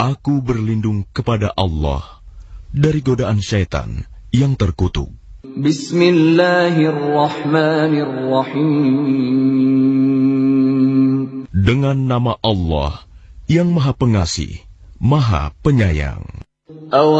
Aku berlindung kepada Allah dari godaan syaitan yang terkutuk. Bismillahirrahmanirrahim. Dengan nama Allah yang Maha Pengasih, Maha Penyayang.